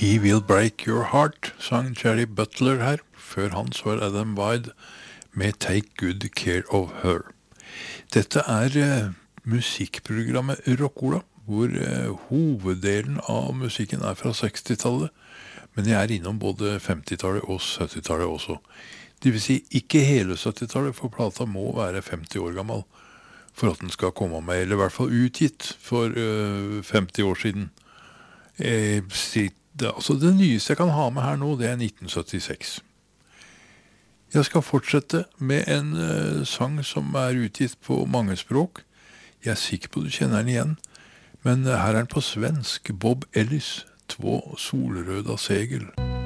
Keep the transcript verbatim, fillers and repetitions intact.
He Will Break Your Heart, sang Jerry Butler her. Før han så var Adam Wyde med Take Good Care of Her. Dette er eh, musikkprogrammet Rockola, hvor eh, hoveddelen av musikken er fra sekstitallet, men jeg er innom både femtitallet og syttitallet også. Det vil si, ikke hele syttitallet, for plata må være femti år gammel for at den skal komme med, eller i hvert fall utgitt for eh, femti år siden. Eh, det, altså det nyeste jeg kan ha med her nå, det er nitten syttiseks. Jeg skal fortsette med en uh, sang som er utgitt på mange språk. Jeg er sikker på du kjenner den igjen, men uh, her er den på svensk. Bob Ellis, Två solröda segel.